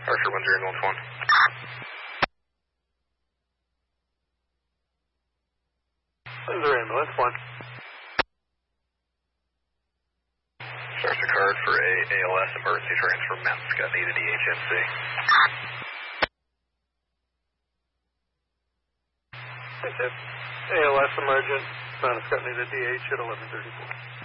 Archer 10 1. Windsor ambulance 1. Starts a card for a ALS emergency transfer. Matt's got needed EHNC. ALS emergent. Mount Scott needed DH at 11:34.